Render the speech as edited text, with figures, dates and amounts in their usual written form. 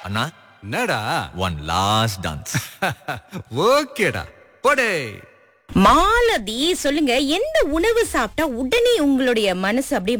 அண்ணா என்னடா? One last dance. ஓகேடா, போடே. மாலதி சொல்லுங்க, எந்த உணவு சாப்பிட்டா உடனே உங்களுடைய மனசு அப்படியே